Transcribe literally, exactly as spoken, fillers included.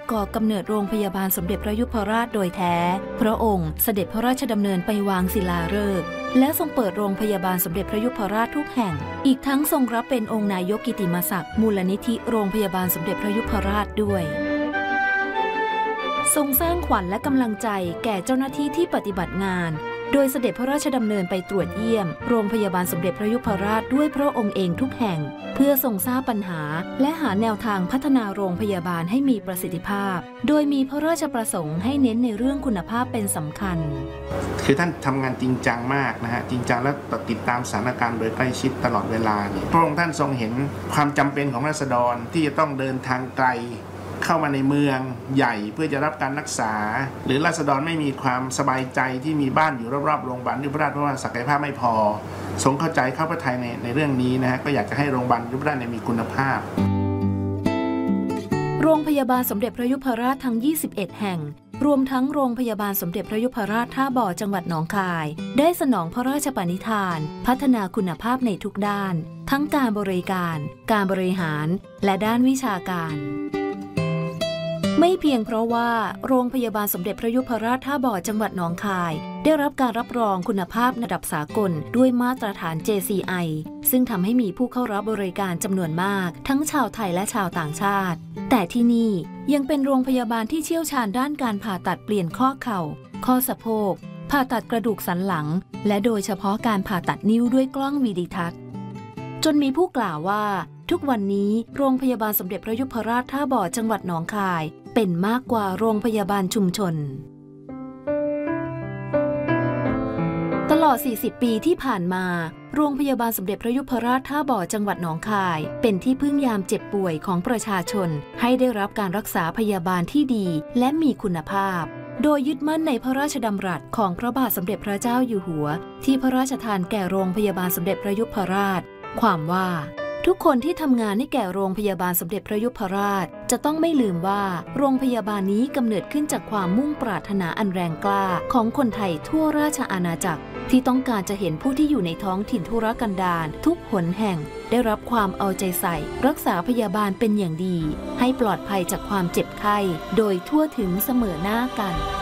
ก่อกำเนิดโรงพยาบาลสมเด็จพระยุพราชโดยแท้พระองค์เสด็จพระราชดำเนินไปวางศิลาฤกษ์และทรงเปิดโรงพยาบาลสมเด็จพระยุพราชทุกแห่งอีกทั้งทรงรับเป็นองค์นายกกิติมศักดิ์มูลนิธิโรงพยาบาลสมเด็จพระยุพราชด้วยทรงสร้างขวัญและกำลังใจแก่เจ้าหน้าที่ที่ปฏิบัติงานโดยเสด็จพระราชดำเนินไปตรวจเยี่ยมโรงพยาบาลสมเด็จพระยุพราชด้วยพระองค์เองทุกแห่งเพื่อทรงทราบปัญหาและหาแนวทางพัฒนาโรงพยาบาลให้มีประสิทธิภาพโดยมีพระราชประสงค์ให้เน้นในเรื่องคุณภาพเป็นสำคัญคือท่านทำงานจริงจังมากนะฮะจริงจังและติดตามสถานการณ์โดยใกล้ชิดตลอดเวลาเนี่ยพระองค์ท่านทรงเห็นความจำเป็นของราษฎรที่จะต้องเดินทางไกลเข้ามาในเมืองใหญ่เพื่อจะรับการรักษาหรือราษฎรไม่มีความสบายใจที่มีบ้านอยู่รอบๆโรงพยาบาลยุพราชเพราะว่าศักยภาพไม่พอทรงเข้าใจเข้าพระทัยในในเรื่องนี้นะฮะก็อยากจะให้โรงพยาบาลยุพราชมีคุณภาพโรงพยาบาลสมเด็จพระยุพราชทั้งยี่สิบเอ็ดแห่งรวมทั้งโรงพยาบาลสมเด็จพระยุพราชท่าบ่อจังหวัดหนองคายได้สนองพระราชปณิธานพัฒนาคุณภาพในทุกด้านทั้งการบริการการบริหารและด้านวิชาการไม่เพียงเพราะว่าโรงพยาบาลสมเด็จพระยุพราชท่าบ่อจังหวัดหนองคายได้รับการรับรองคุณภาพระดับสากลด้วยมาตรฐาน เจ ซี ไอ ซึ่งทำให้มีผู้เข้ารับบริการจำนวนมากทั้งชาวไทยและชาวต่างชาติแต่ที่นี่ยังเป็นโรงพยาบาลที่เชี่ยวชาญด้านการผ่าตัดเปลี่ยนข้อเข่าข้อสะโพกผ่าตัดกระดูกสันหลังและโดยเฉพาะการผ่าตัดนิ้วด้วยกล้องวิดิทัศน์จนมีผู้กล่าวว่าทุกวันนี้โรงพยาบาลสมเด็จพระยุพราชท่าบ่อจังหวัดหนองคายเป็นมากกว่าโรงพยาบาลชุมชนตลอดสี่สิบปีที่ผ่านมาโรงพยาบาลสมเด็จพระยุพราชท่าบ่อจังหวัดหนองคายเป็นที่พึ่งยามเจ็บป่วยของประชาชนให้ได้รับการรักษาพยาบาลที่ดีและมีคุณภาพโดยยึดมั่นในพระราชดำรัสของพระบาทสมเด็จพระเจ้าอยู่หัวที่พระราชทานแก่โรงพยาบาลสมเด็จพระยุพราชความว่าทุกคนที่ทำงานให้แก่โรงพยาบาลสมเด็จพระยุพราชจะต้องไม่ลืมว่าโรงพยาบาลนี้กำเนิดขึ้นจากความมุ่งปรารถนาอันแรงกล้าของคนไทยทั่วราชอาณาจักรที่ต้องการจะเห็นผู้ที่อยู่ในท้องถิ่นทุรกันดารทุกหนแห่งได้รับความเอาใจใส่รักษาพยาบาลเป็นอย่างดีให้ปลอดภัยจากความเจ็บไข้โดยทั่วถึงเสมอหน้ากัน